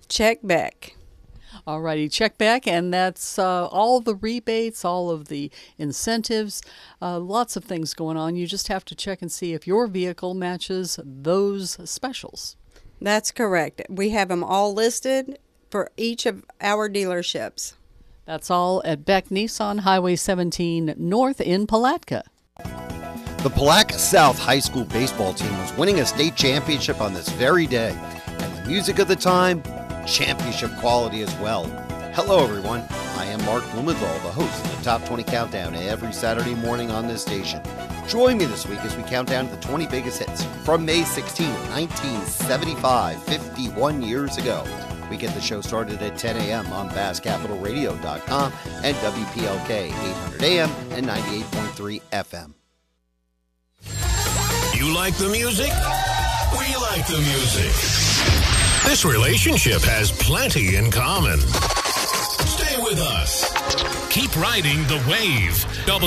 Check back. Alrighty, check back, and that's all the rebates, all of the incentives, lots of things going on. You just have to check and see if your vehicle matches those specials. That's correct. We have them all listed for each of our dealerships. That's all at Beck Nissan, Highway 17 North in Palatka. The Palatka South High School baseball team was winning a state championship on this very day. And the music of the time, championship quality as well. Hello everyone, I am Mark Blumenthal, the host of the Top 20 Countdown every Saturday morning on this station. Join me this week as we count down to the 20 biggest hits from May 16, 1975, 51 years ago. We get the show started at 10 a.m. on BassCapitalRadio.com and WPLK 800 AM and 98.3 FM. You like the music? We like the music. This relationship has plenty in common. Stay with us. Keep riding the wave.